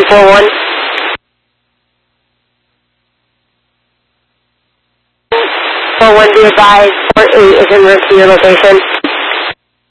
341. 41, be advised, Port 8 is en route to your location.